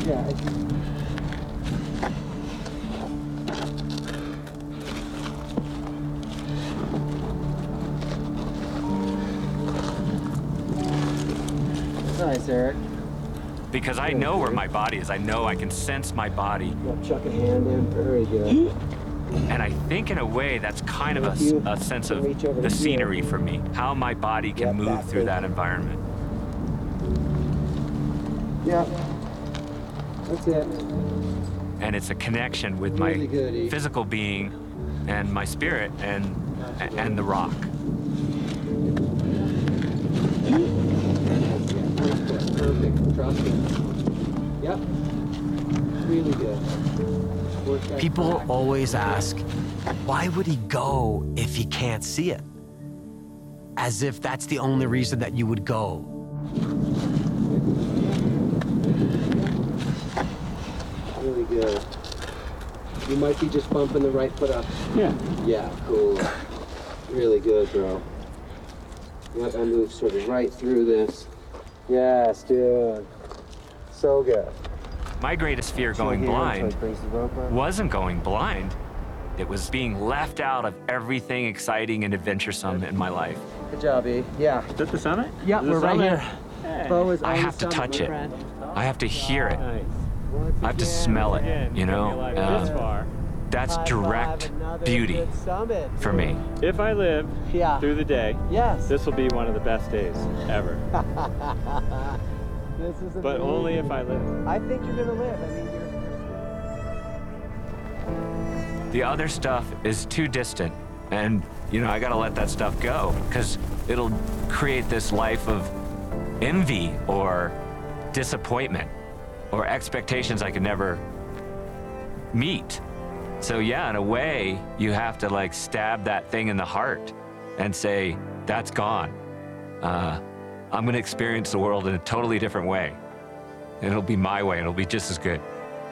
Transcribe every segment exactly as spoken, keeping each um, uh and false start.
Yeah. It's... Nice, Eric. Because I know where my body is. I know I can sense my body. Yeah, chuck a hand in. Very good. And I think in a way that's kind of a, a sense of the scenery for me, how my body can move through that environment. Yeah, that's it. And it's a connection with my physical being and my spirit and, and the rock. Perfect, trust me. Yep, really good. People always ask, why would he go if he can't see it? As if that's the only reason that you would go. Really good. You might be just bumping the right foot up. Yeah. Yeah, cool. Really good, bro. Yep, I moved sort of right through this. Yes, dude. So good. My greatest fear going blind wasn't going blind. It was being left out of everything exciting and adventuresome in my life. Good job, E. Yeah. Is that the summit? Yeah, we're right here. Hey. Bo is I on have the to summit, touch my it. friend. I have to hear it. Nice. I have to smell it, Again, you know? like Uh, this far. that's High direct five, another beauty good summit. for me. If I live Yeah. through the day, Yes. this will be one of the best days ever. This is But amazing. only if I live. I think you're gonna live. I mean, you're. The other stuff is too distant, and you know I gotta let that stuff go because it'll create this life of envy or disappointment or expectations I could never meet. So yeah, in a way, you have to like stab that thing in the heart and say, that's gone. Uh, I'm gonna experience the world in a totally different way. And it'll be my way, and it'll be just as good.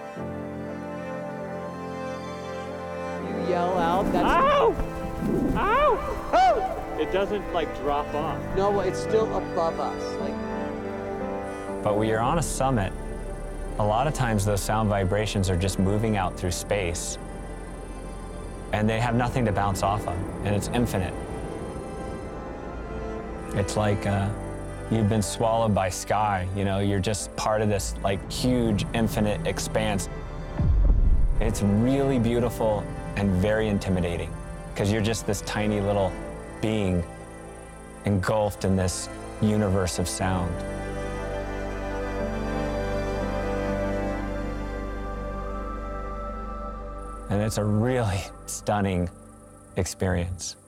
You yell out. That's. Ow! Ow! Oh! It doesn't like drop off. No, it's still above us. Like. But when you're on a summit, a lot of times those sound vibrations are just moving out through space, and they have nothing to bounce off of, and it's infinite. It's like uh, you've been swallowed by sky, you know, you're just part of this like huge infinite expanse. It's really beautiful and very intimidating because you're just this tiny little being engulfed in this universe of sound. And it's a really stunning experience.